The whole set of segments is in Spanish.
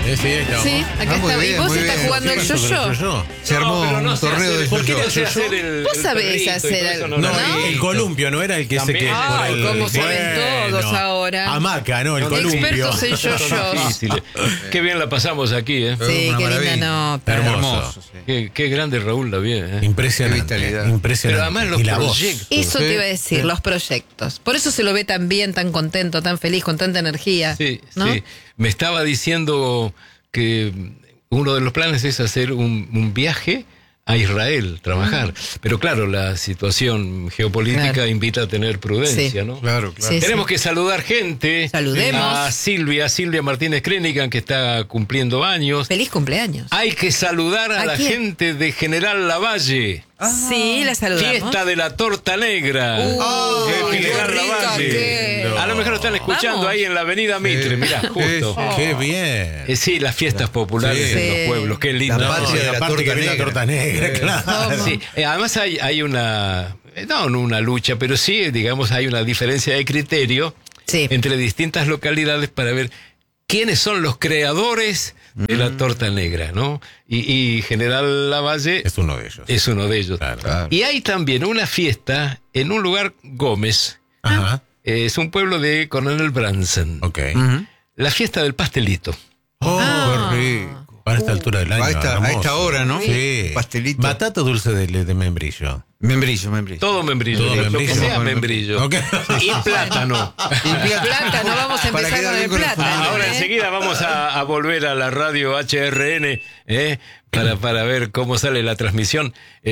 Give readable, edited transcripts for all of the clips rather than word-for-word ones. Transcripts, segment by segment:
Sí, acá Sí, acá muy está. bien, ¿Y vos muy estás bien. jugando el yo-yo? Se armó pero no un sé torneo de ¿por qué no yo-yo. sé hacer el Vos sabés perrito y hacer todo eso? el- No, ¿No? el columpio, ¿no era el que También. se que Ay, por el- cómo saben todos ahora. Hamaca, ¿no? El columpio. Expertos en yo-yo. Difícil. Qué bien la pasamos aquí, ¿eh? Sí, Una qué maravilla. linda nota. Hermoso. sí. Qué grande Raúl Lavie, ¿eh? Impresionante. Qué vitalidad. Impresionante. Pero además los y la voz. proyectos. Eso te Sí, iba a decir, los proyectos. Por eso se lo ve tan bien, tan contento, tan feliz, con tanta energía. Sí, ¿no? sí. Me estaba diciendo que uno de los planes es hacer un viaje a Israel, trabajar. Pero claro, la situación geopolítica Claro. invita a tener prudencia, Sí. ¿no? Claro, claro. Sí, Tenemos que saludar gente. Saludemos. A Silvia Martínez Krenigan, que está cumpliendo años. Feliz cumpleaños. Hay que saludar a ¿A la quién? gente de General Lavalle. Sí, la saludamos. Fiesta de la torta negra. Uy, de qué General rica Lavalle. que- A lo mejor están escuchando Vamos. ahí en la avenida Mitre, mirá, justo. Sí, Qué bien. Sí, las fiestas populares Sí. en los pueblos, qué lindo. La No, patria y de la aparte torta que viene la negra. torta negra, claro. Sí, además hay una, no una lucha, pero sí, digamos, hay una diferencia de criterio Sí. entre distintas localidades para ver quiénes son los creadores de la torta negra, ¿no? Y General Lavalle Es uno de ellos. es uno de ellos. Claro. Claro. Y hay también una fiesta en un lugar Gómez, Ajá. es un pueblo de Coronel Bransen, Ok. la fiesta del pastelito. Oh, Ah. qué rico. Para esta altura del año. A esta hermoso. hora, ¿no? Sí. Pastelito. Batata dulce de membrillo. Membrillo. Todo membrillo, Todo lo membrillo. que sea membrillo. Ok. Y plátano. Plata, no vamos a Para empezar quedar con el bien con los plátano. Ahora ¿eh? enseguida vamos a volver a la radio HRN para ver cómo sale la transmisión.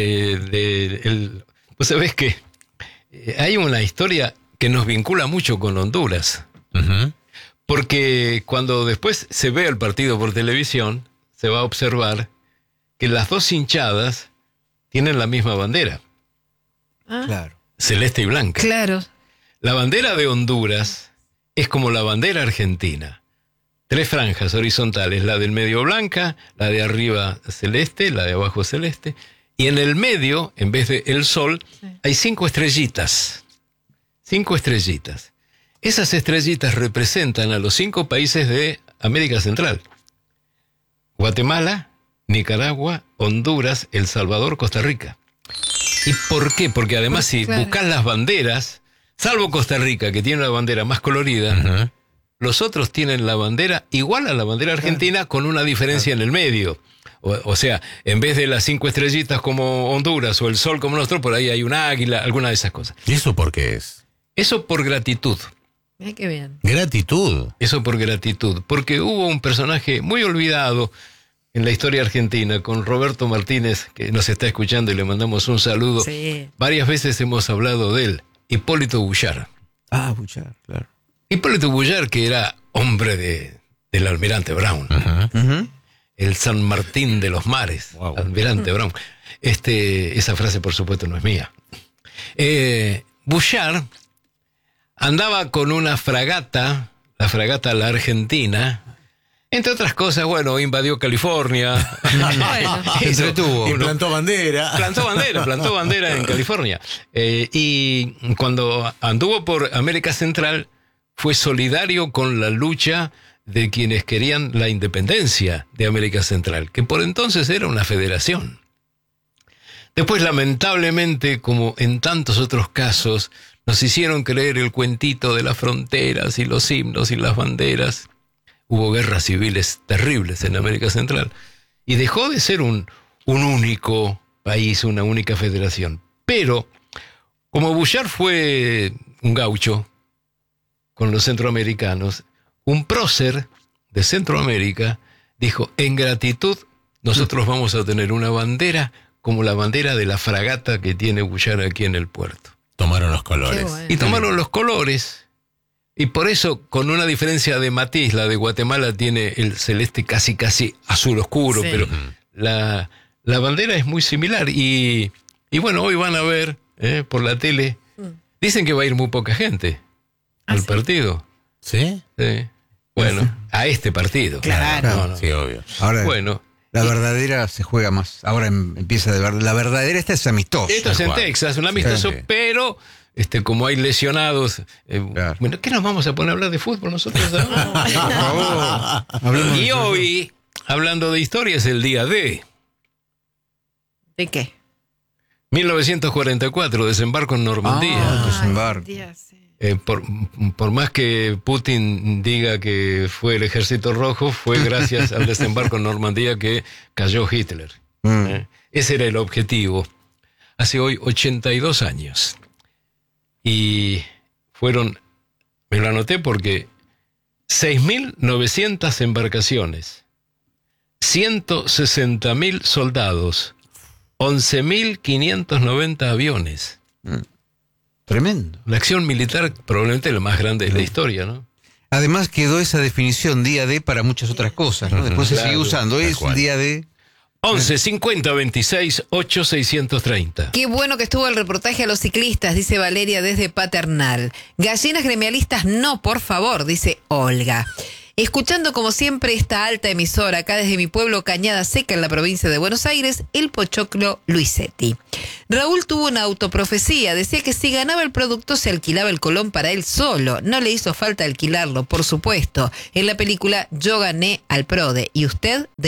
Vos sabés que hay una historia que nos vincula mucho con Honduras. Ujú. Porque cuando después se ve el partido por televisión, se va a observar que las dos hinchadas tienen la misma bandera, Claro. celeste y blanca. Claro. La bandera de Honduras es como la bandera argentina. 3 franjas horizontales, la del medio blanca, la de arriba celeste, la de abajo celeste, y en el medio, en vez de el sol, hay 5 estrellitas. 5 estrellitas. Esas estrellitas representan a los 5 países de América Central: Guatemala, Nicaragua, Honduras, El Salvador, Costa Rica. ¿Y por qué? Porque además si Claro. buscas las banderas, salvo Costa Rica, que tiene una bandera más colorida, Ujú. los otros tienen la bandera igual a la bandera argentina, con una diferencia en el medio. O sea, en vez de las 5 estrellitas como Honduras o el sol como nosotros, por ahí hay un águila, alguna de esas cosas. ¿Y eso por qué es? Eso por gratitud. Mira qué bien. Gratitud. Eso por gratitud. Porque hubo un personaje muy olvidado en la historia argentina, con Roberto Martínez, que nos está escuchando y le mandamos un saludo. Sí. Varias veces hemos hablado de él. Hipólito Bullard. Buchar, claro. Hipólito Bullard, que era hombre del almirante Brown. Ujú. El San Martín de los mares. Wow. Almirante Brown. Esa frase, por supuesto, no es mía. Bullard andaba con una fragata, la fragata La Argentina. Entre otras cosas, bueno, invadió California. Bueno. Se entretuvo. Y plantó bandera. Plantó bandera en California. Y cuando anduvo por América Central, fue solidario con la lucha de quienes querían la independencia de América Central, que por entonces era una federación. Después, lamentablemente, como en tantos otros casos, nos hicieron creer el cuentito de las fronteras y los himnos y las banderas. Hubo guerras civiles terribles en América Central y dejó de ser un único país, una única federación. Pero, como Bullard fue un gaucho con los centroamericanos, un prócer de Centroamérica dijo: en gratitud, nosotros vamos a tener una bandera como la bandera de la fragata que tiene Bullard aquí en el puerto. Tomaron los colores. Qué bueno. Y tomaron los colores. Y por eso, con una diferencia de matiz, la de Guatemala tiene el celeste casi azul oscuro, Sí. pero la bandera es muy similar. Y bueno, hoy van a ver por la tele, dicen que va a ir muy poca gente al ¿sí? partido. ¿Sí? Sí. Bueno, a este partido. Claro. No. Sí, obvio. Ahora, Bueno, la verdadera se juega más. Ahora empieza de verdad. La verdadera esta es amistosa. esto es en cual. Texas, un amistoso, Sí. pero como hay lesionados, Claro. bueno, ¿qué nos vamos a poner a hablar de fútbol nosotros? Por favor. Hablemos Y de- hoy, hablando de historia, es el día de ¿De qué? 1944, desembarco en Normandía. Ah, desembarco. Día, sí. Por más que Putin diga que fue el Ejército Rojo, fue gracias al desembarco en Normandía que cayó Hitler. Ese era el objetivo. Hace hoy 82 años. Y fueron, me lo anoté porque 6.900 embarcaciones, 160.000 soldados, 11.590 aviones. Tremendo. La acción militar probablemente la más grande de la historia, ¿no? Además quedó esa definición día D para muchas otras cosas, ¿no? Después se Claro, sigue usando. tal Es cual. día D. 11 50 26 8 630. Qué bueno que estuvo el reportaje a los ciclistas, dice Valeria desde Paternal. Gallinas gremialistas, no, por favor, dice Olga. Escuchando como siempre esta alta emisora, acá desde mi pueblo Cañada Seca en la provincia de Buenos Aires, el pochoclo Luisetti. Raúl tuvo una autoprofecía, decía que si ganaba el producto se alquilaba el Colón para él solo, no le hizo falta alquilarlo, por supuesto. En la película Yo gané al Prode y usted de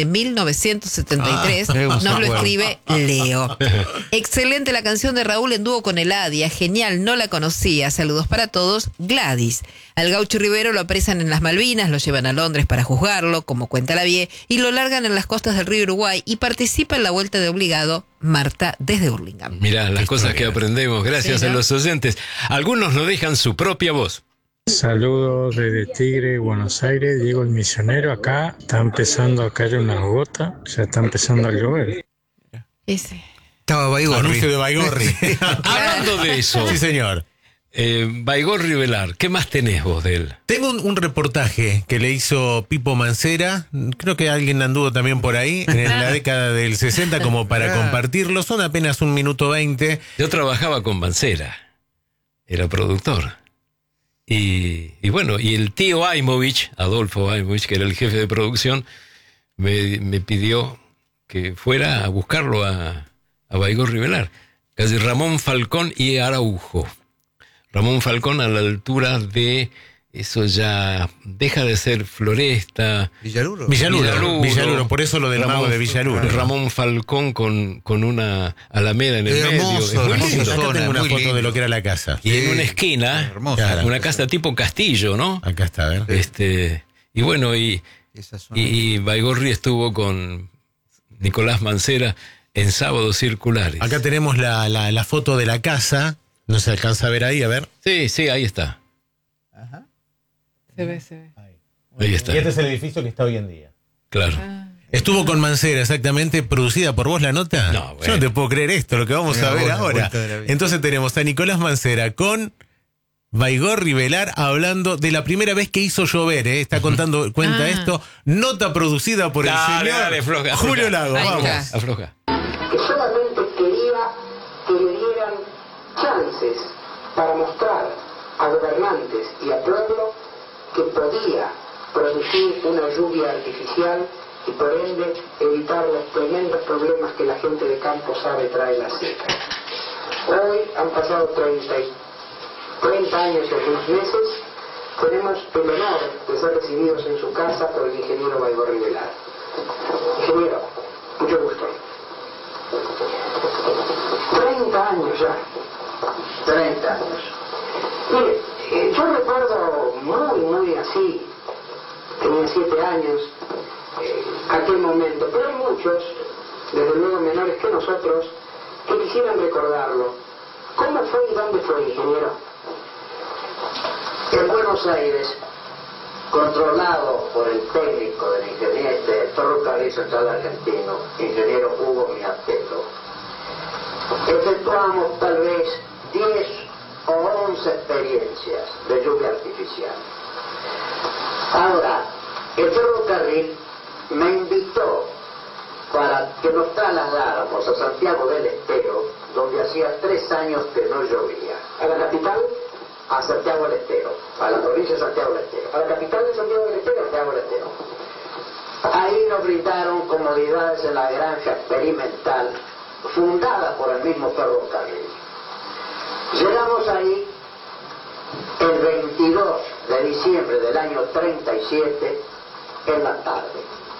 1973 nos lo escribe Leo. Excelente la canción de Raúl en dúo con Eladia, genial, no la conocía, saludos para todos, Gladys. Al gaucho Rivero lo apresan en las Malvinas, lo llevan a Londres para juzgarlo, como cuenta la Vie, y lo largan en las costas del río Uruguay y participa en la vuelta de obligado Marta desde Burlingame. Mirá las cosas que aprendemos gracias Sí, ¿no? a los oyentes. Algunos nos dejan su propia voz. Saludos desde Tigre, Buenos Aires, Diego el Misionero. Acá está empezando a caer unas gotas, ya está empezando a llover. Ese. Estaba Baigorri. Anuncio de Baigorri. Hablando de eso, Sí, señor. Baigorri Velar, ¿qué más tenés vos de él? Tengo un reportaje que le hizo Pipo Mancera. Creo que alguien anduvo también por ahí en la década del 60 como para compartirlo. Son apenas 1 minuto 20. Yo trabajaba con Mancera, era productor. Y bueno, y el tío Aimovich, Adolfo Aimovich, que era el jefe de producción, me pidió que fuera a buscarlo a Baigorri Velar. Casi Ramón Falcón y Araujo. Ramón Falcón a la altura de, eso ya deja de ser Floresta. Villaluro. Villaluro, por eso lo del mago de Villaluro. Ramón Falcón con una alameda en el Hermoso, medio. Es muy hermoso. lindo. Acá tengo una muy foto lindo. de lo que era la casa. Y en una esquina, Hermoso. Claro. una casa tipo castillo, ¿no? Acá está, a ver. Y bueno, Esa zona. y Baigorri estuvo con Nicolás Mancera en Sábados Circulares. Acá tenemos la foto de la casa. No se alcanza a ver ahí, a ver. Sí, ahí está. Se ve. Ahí está. Y este es el edificio que está hoy en día. Claro. Estuvo con Mancera, exactamente, producida por vos la nota. No, bueno. Yo no te puedo creer esto, lo que vamos Mira a ver vos, la ahora. vuelta de la vida. Entonces tenemos a Nicolás Mancera con Baigorri Velar hablando de la primera vez que hizo llover, ¿eh? Está contando, cuenta esto. Nota producida por el señor afloja. Julio Lago. Ahí Vamos. está. Afloja. Que solamente quería que le dieran chances para mostrar a gobernantes y a pueblo que podía producir una lluvia artificial y por ende evitar los tremendos problemas que la gente de campo sabe trae la seca. Hoy han pasado 30 años y algunos meses, tenemos el honor de ser recibidos en su casa por el ingeniero Baigorri Velar. Ingeniero, mucho gusto. 30 años ya. 30 años. Mire, yo recuerdo muy así, tenía 7 años, aquel momento, pero hay muchos, desde luego menores que nosotros, que quisieran recordarlo. ¿Cómo fue y dónde fue, ingeniero? En Buenos Aires, controlado por el técnico del ingeniero del Ferrocarril Central Argentino, ingeniero Hugo Miapeto, efectuamos tal vez 10 o 11 experiencias de lluvia artificial. Ahora, el ferrocarril me invitó para que nos trasladáramos a Santiago del Estero, donde hacía 3 años que no llovía. ¿A la capital? A Santiago del Estero, a la provincia de Santiago del Estero. A la capital de Santiago del Estero, Santiago del Estero. Ahí nos brindaron comodidades en la granja experimental fundada por el mismo ferrocarril. Llegamos ahí el 22 de diciembre del año 37 en la tarde.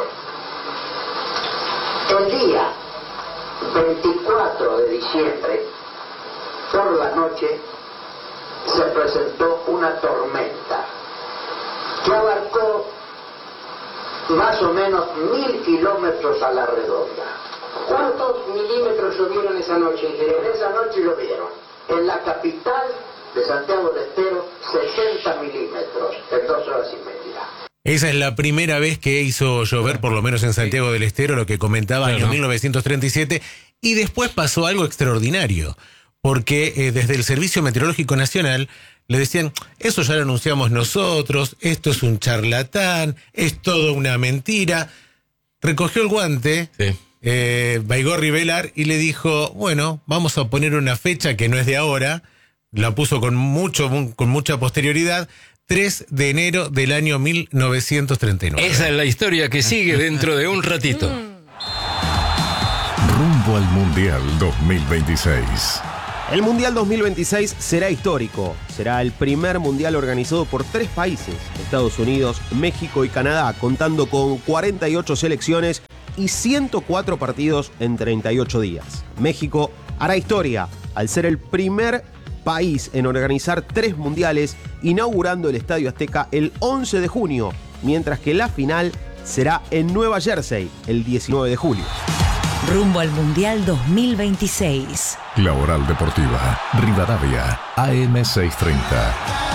El día 24 de diciembre, por la noche, se presentó una tormenta que abarcó más o menos 1000 kilómetros a la redonda. ¿Cuántos milímetros llovieron esa noche? En esa noche llovieron en la capital de Santiago del Estero 60 milímetros en 2 horas y media. Esa es la primera vez que hizo llover, por lo menos en Santiago del Estero, lo que comentaba, año 1937, y después pasó algo extraordinario, porque desde el Servicio Meteorológico Nacional le decían, eso ya lo anunciamos nosotros, esto es un charlatán, es todo una mentira. Recogió el guante, Baigorri Velar, y le dijo, bueno, vamos a poner una fecha que no es de ahora, la puso con mucha posterioridad, 3 de enero del año 1939. Esa es la historia que sigue dentro de un ratito. Rumbo al Mundial 2026. El Mundial 2026 será histórico. Será el primer mundial organizado por 3 países, Estados Unidos, México y Canadá, contando con 48 selecciones y 104 partidos en 38 días. México hará historia al ser el primer país en organizar 3 mundiales, inaugurando el Estadio Azteca el 11 de junio, mientras que la final será en Nueva Jersey el 19 de julio. Rumbo al Mundial 2026. La Oral Deportiva, Rivadavia, AM 630.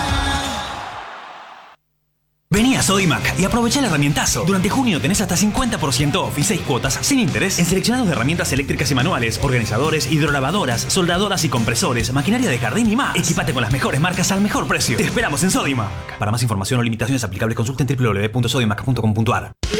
Vení a Sodimac y aprovecha el herramientazo. Durante junio tenés hasta 50% off y 6 cuotas sin interés en seleccionados de herramientas eléctricas y manuales, organizadores, hidrolavadoras, soldadoras y compresores, maquinaria de jardín y más. Equipate con las mejores marcas al mejor precio. Te esperamos en Sodimac. Para más información o limitaciones aplicables, consulten www.sodimac.com.ar.